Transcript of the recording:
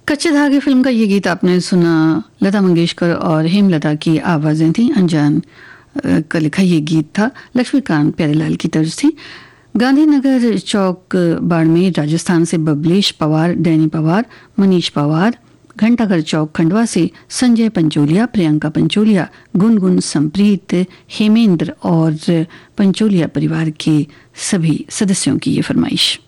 कच्चे धागे फिल्म का ये गीत आपने सुना। लता मंगेशकर और हेमलता की आवाज़ें थीं। अनजान का लिखा ये गीत था। लक्ष्मीकांत प्यारेलाल की तर्ज थी। गांधीनगर चौक बाड़मेर राजस्थान से बबलेश पवार, डैनी पवार, मनीष पवार, घंटाघर चौक खंडवा से संजय पंचोलिया, प्रियंका पंचोलिया, गुनगुन, संप्रीत, हेमेंद्र और पंचोलिया परिवार के सभी सदस्यों की ये फरमाइश।